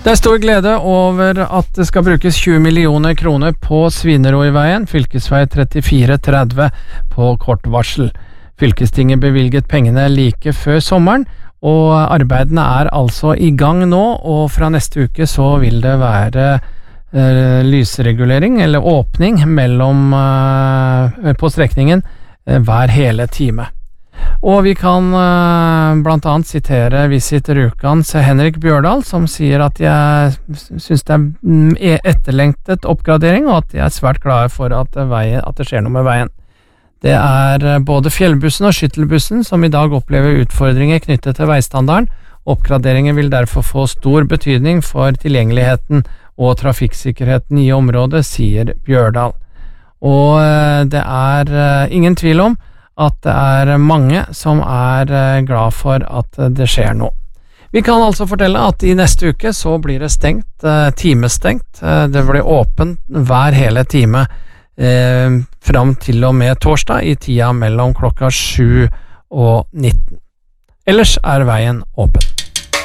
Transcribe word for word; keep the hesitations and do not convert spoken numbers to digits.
Det er stor glede over at det skal brukes tjue millioner kroner på Svineroiveien, fylkesvei trettifire tretti på kort varsel. Fylkestinget bevilget pengene like før sommeren, og arbeidene er altså i gang nå, og fra neste uke så vil det være eh, lysregulering eller åpning mellom, eh, på strekningen eh, hver hele time. Og vi kan uh, blant annet sitere Visit Rjukans Henrik Bjørdal, som sier at jeg synes det er etterlengtet oppgradering, og at jeg er svært glad for at, veien, at det skjer noe med veien. Det er både fjellbussen og skyttelbussen som i dag opplever utfordringer knyttet til veistandarden. Oppgraderingen vil derfor få stor betydning for tilgjengeligheten og trafikksikkerheten i området, sier Bjørdal. Og uh, det er uh, ingen tvil om at det er mange som er glad for at det skjer noe. Vi kan altså fortelle at i neste uke så blir det stengt, timestengt. Det blir åpent hver hele time eh, fram til og med torsdag i tida mellom klokka sju og nitten. Ellers er veien åpen.